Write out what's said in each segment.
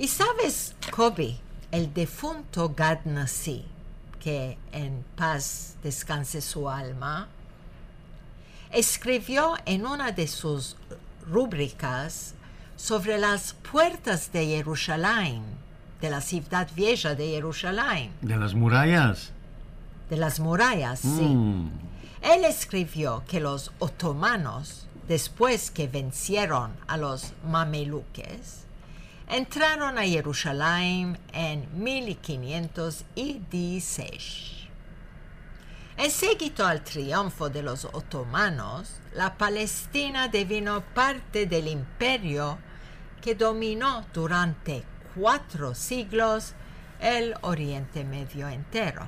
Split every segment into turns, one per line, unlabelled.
Y sabes, Kobe, el difunto Gad Nasi, que en paz descanse su alma, escribió en una de sus rúbricas sobre las puertas de Jerusalén, de la ciudad vieja de Jerusalén.
¿De las murallas?
De las murallas, sí. Él escribió que los otomanos, después que vencieron a los mameluques, entraron a Jerusalén en 1516. En seguito al triunfo de los otomanos, la Palestina devino parte del imperio que dominó durante 4 siglos el Oriente Medio entero.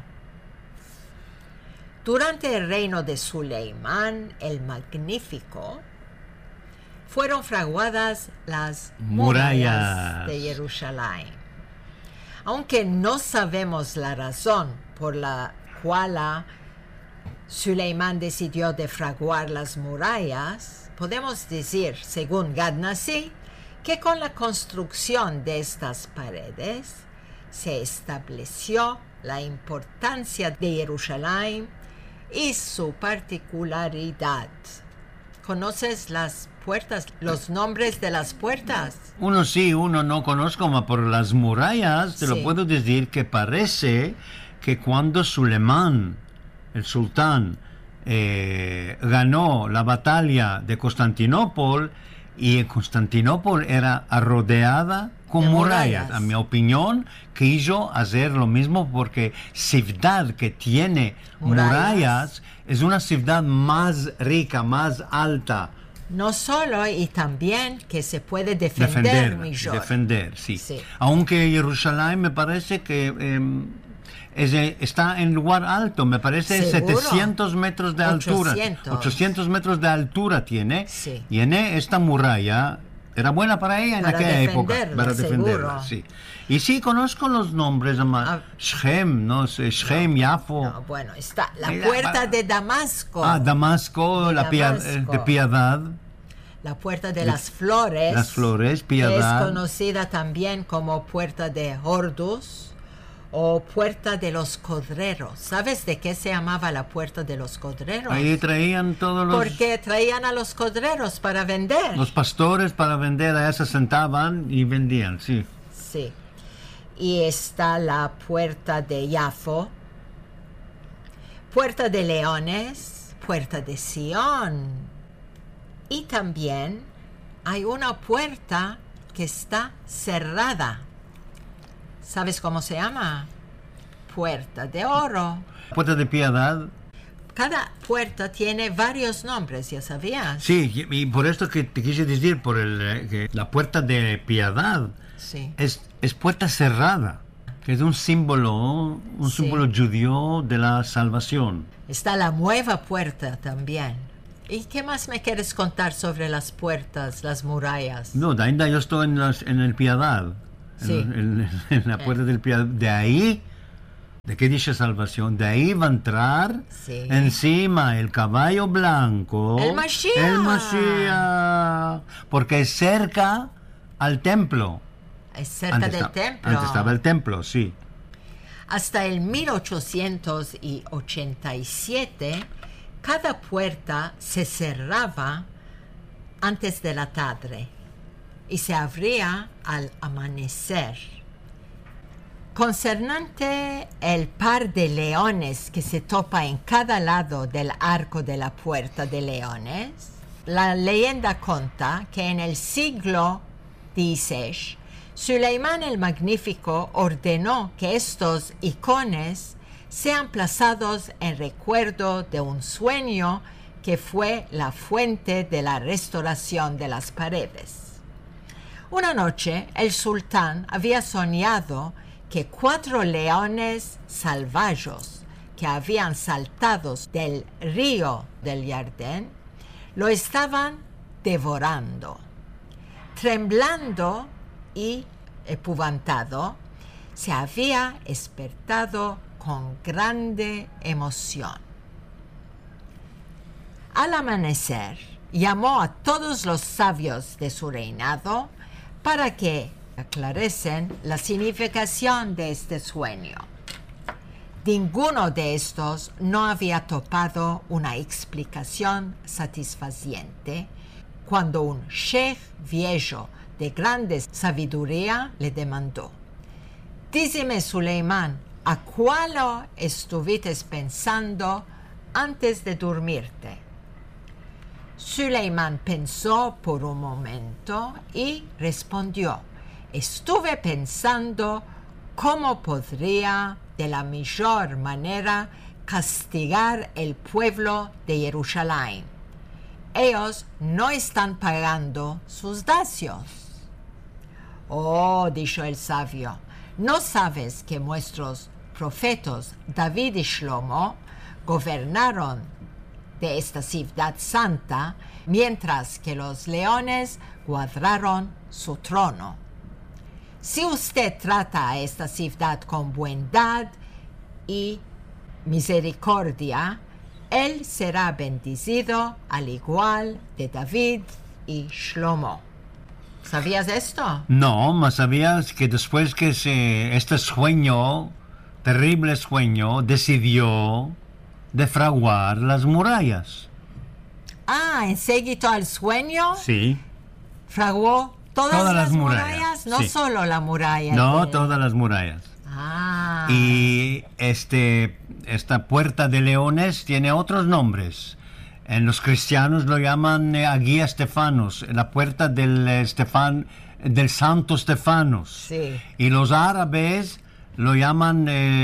Durante el reino de Suleimán el Magnífico, fueron fraguadas las murallas de Jerusalén. Aunque no sabemos la razón por la cual Suleimán decidió defraguar las murallas, podemos decir, según Gad Nasi, que con la construcción de estas paredes se estableció la importancia de Jerusalén y su particularidad. ¿Conoces las puertas, los nombres de las puertas?
Uno sí, uno no conozco, pero por las murallas te lo puedo decir que parece que cuando Suleimán, el sultán, ganó la batalla de Constantinopla, y Constantinopla era rodeada con murallas. A mi opinión, quiso hacer lo mismo porque ciudad que tiene murallas es una ciudad más rica, más alta.
No solo, y también que se puede defender mejor.
Defender, sí. Aunque Jerusalén me parece que está en lugar alto, me parece. ¿Seguro? 700 metros de altura. 800 metros de altura tiene. Sí. Y en esta muralla era buena para ella en aquella época. Para defenderla, sí. Y sí, conozco los nombres, Shem, ¿no? Shem, Yafo.
No, bueno, está la puerta de Damasco.
Damasco, de Piedad.
La puerta de las flores.
Las flores, Piedad.
Es conocida también como puerta de Horus o puerta de los codreros. ¿Sabes de qué se llamaba la puerta de los codreros?
Ahí traían todos los...
Porque traían a los codreros para vender.
Los pastores para vender, allá se sentaban y vendían, sí.
Sí. Y está la puerta de Yafo, puerta de Leones, puerta de Sion. Y también hay una puerta que está cerrada. ¿Sabes cómo se llama? Puerta de Oro.
Puerta de Piedad.
Cada puerta tiene varios nombres, ¿ya sabías?
Sí, y por esto que te quise decir, que la puerta de Piedad es puerta cerrada, que es un símbolo judío de la salvación. Está
la nueva puerta también. ¿Y qué más me quieres contar sobre las puertas, las murallas?
No, ainda yo estoy en el Piedad. Sí. En la puerta del Piedad. De ahí, ¿de qué dice salvación? De ahí va a entrar encima el caballo blanco.
El Mashiach.
El Mashiach. Porque es cerca al templo.
Es cerca del templo.
Antes estaba el templo, sí.
Hasta el 1887, cada puerta se cerraba antes de la tarde y se abría al amanecer. Concernante el par de leones que se topa en cada lado del arco de la puerta de leones, la leyenda cuenta que en el siglo XVI, Suleimán el Magnífico ordenó que estos icones sean plazados en recuerdo de un sueño que fue la fuente de la restauración de las paredes. Una noche, el sultán había soñado que 4 leones salvajes que habían saltado del río del Jardín lo estaban devorando. Temblando y epuvantado, se había despertado con grande emoción. Al amanecer, llamó a todos los sabios de su reinado para que aclarecen la significación de este sueño. Ninguno de estos no había topado una explicación satisfaciente cuando un sheikh viejo de grande sabiduría le demandó: «Díceme, Suleimán, ¿a cuál estuviste pensando antes de dormirte?» Suleimán pensó por un momento y respondió: «Estuve pensando cómo podría de la mejor manera castigar el pueblo de Jerusalén. Ellos no están pagando sus dacios». «Oh», dijo el sabio, «¿no sabes que nuestros profetas David y Shlomo gobernaron de esta ciudad santa mientras que los leones guardaron su trono? Si usted trata a esta ciudad con bondad y misericordia, él será bendecido al igual de David y Shlomo». ¿Sabías esto?
No, mas sabías que después que este sueño, terrible sueño, decidió defraguar las murallas.
Ah, en seguito al sueño,
sí,
fraguó todas las murallas, no
sí.
Solo la muralla.
No, todas las murallas.
Ah.
Y esta puerta de leones tiene otros nombres. En los cristianos lo llaman Agia Stefanos, la puerta del Santo Stefanos.
Sí.
Y los árabes lo llaman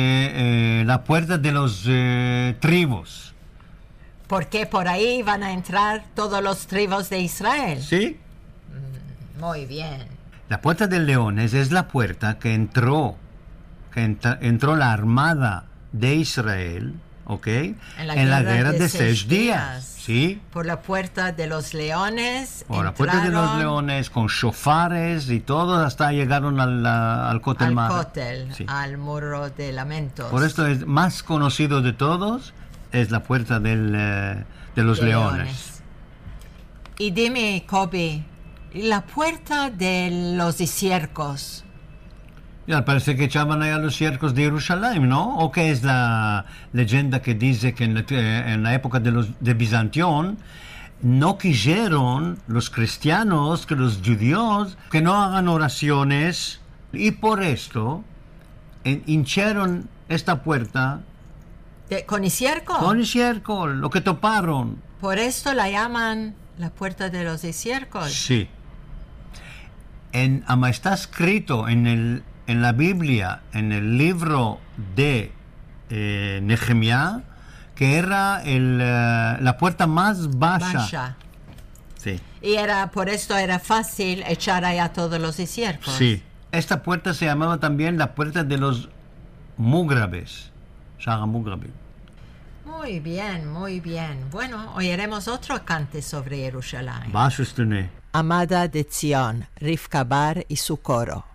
la puerta de los tribus.
Porque por ahí van a entrar todos los tribus de Israel.
Sí.
Muy bien.
La puerta de leones es la puerta que entró la armada de Israel, ¿ok? En la guerra de 6 días. ¿Sí?
Por la puerta de los leones.
Por la puerta de los leones, con shofares y todo, hasta llegaron al Kotel.
Al Kotel, sí. Al muro de lamentos.
Por esto es más conocido de todos, es la puerta de los leones.
Y dime, Kobi, la puerta de los desiertos.
Ya, parece que echaban allá los cercos de Jerusalén, ¿no? ¿O qué es la leyenda que dice que en la época de Bizantión no quisieron los cristianos, que los judíos, que no hagan oraciones, y por esto hincharon esta puerta
con estiércol?
Con estiércol, lo que toparon.
Por esto la llaman la puerta de los estiércol.
Sí. Está escrito en la Biblia, en el libro de Nehemías, que era la puerta más baja. Sí.
Y por esto era fácil echar allá todos los estiércoles.
Sí. Esta puerta se llamaba también la puerta de los mugrabes.
Muy bien, muy bien. Bueno, oiremos otro cante sobre Jerusalén.
Amada
de Zion, Rivka Bar y su coro.